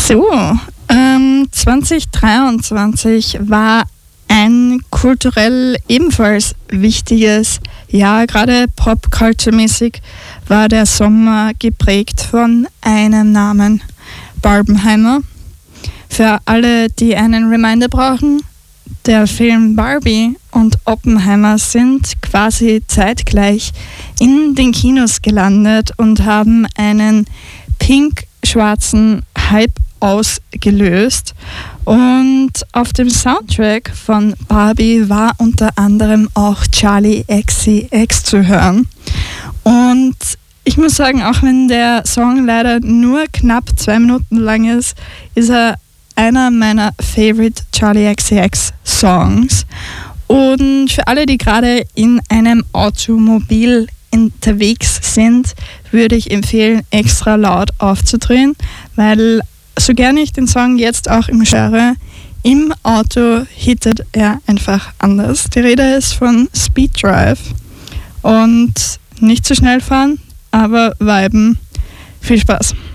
So, 2023 war ein kulturell ebenfalls wichtiges Jahr. Gerade Pop-Culture-mäßig war der Sommer geprägt von einem Namen, Barbenheimer. Für alle, die einen Reminder brauchen, der Film Barbie und Oppenheimer sind quasi zeitgleich in den Kinos gelandet und haben einen pink-schwarzen Hype ausgelöst. Und auf dem Soundtrack von Barbie war unter anderem auch Charli XCX zu hören. Und ich muss sagen, auch wenn der Song leider nur knapp 2 Minuten lang ist, ist er einer meiner favorite Charli XCX Songs. Und für alle, die gerade in einem Automobil unterwegs sind, würde ich empfehlen, extra laut aufzudrehen, weil so gerne ich den Song jetzt auch höre, im Auto hittet er einfach anders. Die Rede ist von Speed Drive und nicht zu schnell fahren, aber viben. Viel Spaß.